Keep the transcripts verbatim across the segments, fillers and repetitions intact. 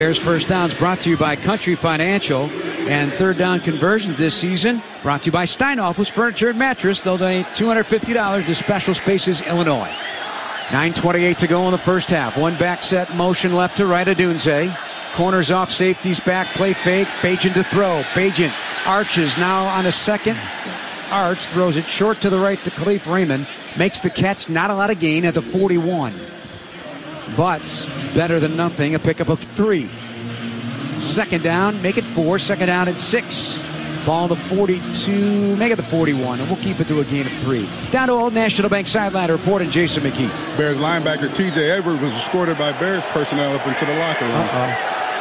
Bears first downs brought to you by Country Financial, and third down conversions this season brought to you by Steinhoff's Furniture and Mattress. They'll donate two hundred fifty dollars to Special Spaces, Illinois. nine twenty-eight to go in the first half. One back set motion left to right of Dunze. Corners off, safeties back, play fake. Bajan to throw. Bajan arches now on a second arch, throws it short to the right to Khalif Raymond. Makes the catch, not a lot of gain at the forty-one. But better than nothing, a pickup of three. Second down, make it four. Second down and six. Ball the forty-two, make it the forty-one, and we'll keep it to a gain of three. Down to Old National Bank sideline report and Jason McKee. Bears linebacker T J Edwards was escorted by Bears personnel up into the locker room. Uh-oh.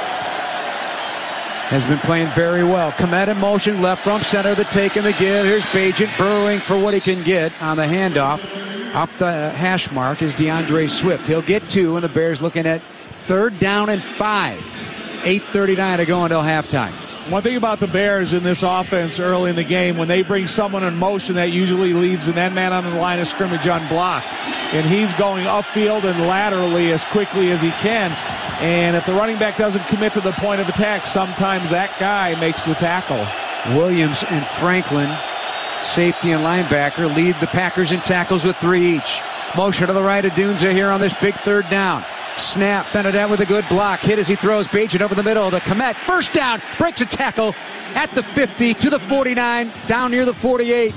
Has been playing very well. Komet in motion, left from center, the take and the give. Here's Bajan burrowing for what he can get on the handoff. Up the hash mark is DeAndre Swift. He'll get two, and the Bears looking at third down and five. eight thirty-nine to go until halftime. One thing about the Bears in this offense early in the game, when they bring someone in motion, that usually leaves an end man on the line of scrimmage unblocked. And he's going upfield and laterally as quickly as he can. And if the running back doesn't commit to the point of attack, sometimes that guy makes the tackle. Williams and Franklin, safety and linebacker, lead the Packers in tackles with three each. Motion to the right of Dunze here on this big third down. Snap, Benedette with a good block. Hit as he throws Bajan over the middle to Komet. First down, breaks a tackle at the fifty to the forty-nine, down near the forty-eight.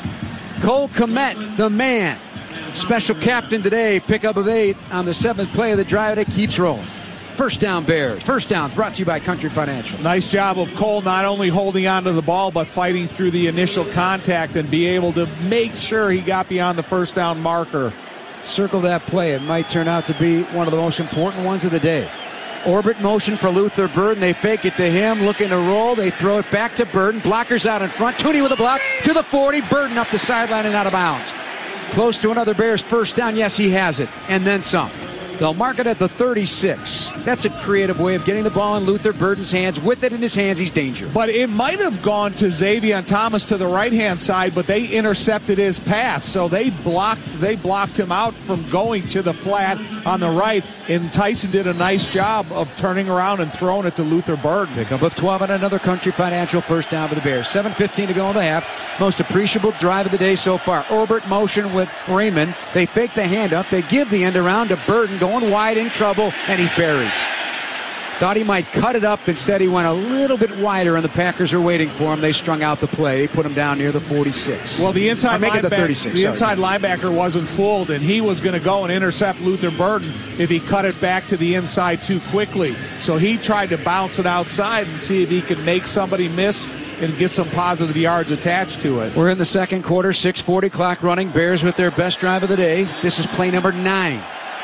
Cole Komet, the man. Special captain today, pickup of eight on the seventh play of the drive. It keeps rolling. First down Bears. First downs brought to you by Country Financial. Nice job of Cole not only holding on to the ball, but fighting through the initial contact and be able to make sure he got beyond the first down marker. Circle that play. It might turn out to be one of the most important ones of the day. Orbit motion for Luther Burden. They fake it to him, looking to roll. They throw it back to Burden. Blockers out in front. Tooney with a block to the forty. Burden up the sideline and out of bounds. Close to another Bears first down. Yes, he has it. And then some. They'll mark it at the thirty-six. That's a creative way of getting the ball in Luther Burden's hands. With it in his hands, he's dangerous. But it might have gone to Xavier Thomas to the right-hand side, but they intercepted his path. So they blocked they blocked him out from going to the flat on the right. And Tyson did a nice job of turning around and throwing it to Luther Burden. Pickup of twelve and another Country Financial first down for the Bears. seven fifteen to go in the half. Most appreciable drive of the day so far. Orbit motion with Raymond. They fake the handoff. They give the end around to Burden, going wide in trouble, and he's buried. Thought he might cut it up. Instead, he went a little bit wider, and the Packers are waiting for him. They strung out the play. They put him down near the forty-six. Well, the inside, make it the, linebacker, the inside linebacker wasn't fooled, and he was going to go and intercept Luther Burden if he cut it back to the inside too quickly. So he tried to bounce it outside and see if he could make somebody miss and get some positive yards attached to it. We're in the second quarter, six forty clock running. Bears with their best drive of the day. This is play number nine.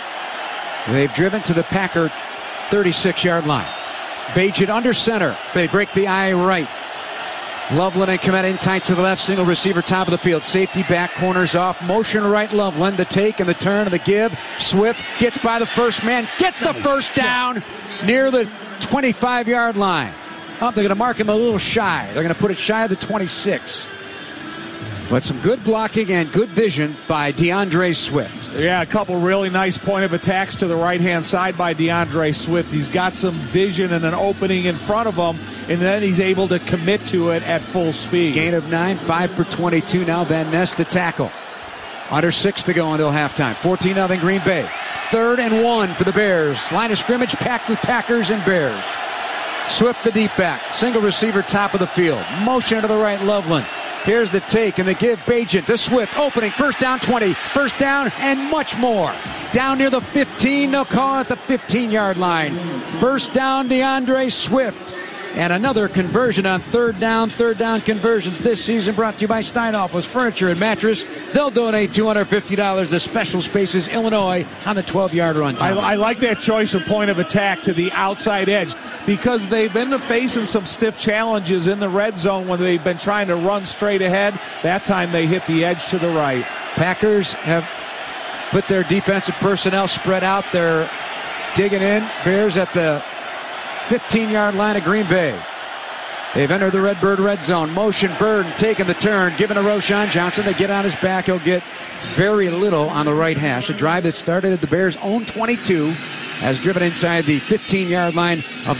They've driven to the Packer thirty-six-yard line. Bajan under center. They break the eye right. Loveland and Komet in tight to the left. Single receiver, top of the field. Safety back, corners off. Motion right, Loveland. The take and the turn and the give. Swift gets by the first man. Gets the first down near the twenty-five-yard line. Oh, they're going to mark him a little shy. They're going to put it shy of the twenty-six. But some good blocking and good vision by DeAndre Swift. Yeah, a couple really nice point of attacks to the right-hand side by DeAndre Swift. He's got some vision and an opening in front of him, and then he's able to commit to it at full speed. Gain of nine, five for twenty-two. Now Van Ness to tackle. Under six to go until halftime. fourteen nothing Green Bay. Third and one for the Bears. Line of scrimmage packed with Packers and Bears. Swift the deep back. Single receiver, top of the field. Motion to the right, Loveland. Here's the take and the give. Bajan to Swift. Opening. First down, twenty. First down and much more. Down near the fifteen. They'll call it the fifteen-yard line. First down, DeAndre Swift. And another conversion on third down. Third down conversions this season brought to you by Steinhoff's Furniture and Mattress. They'll donate two hundred fifty dollars to Special Spaces, Illinois, on the twelve-yard run. I, I like that choice of point of attack to the outside edge because they've been facing some stiff challenges in the red zone when they've been trying to run straight ahead. That time they hit the edge to the right. Packers have put their defensive personnel spread out. They're digging in. Bears at the fifteen-yard line of Green Bay. They've entered the Redbird red zone. Motion, Burden taking the turn, giving to Roschon Johnson. They get on his back. He'll get very little on the right hash. A drive that started at the Bears' own twenty-two has driven inside the fifteen-yard line of